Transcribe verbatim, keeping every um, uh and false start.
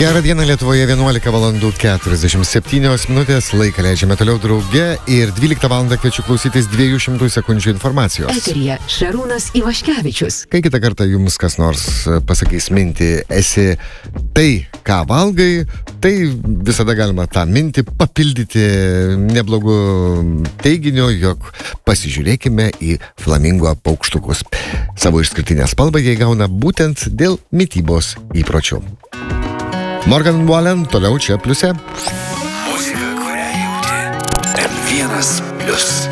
Gerą dieną Lietuvoje, vienuolika valandų keturiasdešimt septynios minutės, laiką leidžiame toliau drauge ir dvyliktą valandą kviečiu klausytis dviejų šimtų sekundžių informacijos. Eteryje Šarūnas Ivaškevičius. Kai kitą kartą jums kas nors pasakys mintį, esi tai, ką valgai, tai visada galima tą mintį papildyti neblogų teiginių, jog pasižiūrėkime į flamingo paukštukus. Savo išskirtinę spalvą jie gauna būtent dėl mitybos įpročių. Morgan Wallen toliau čia pliuse. Muzika, kurią jauti. M vienas plius.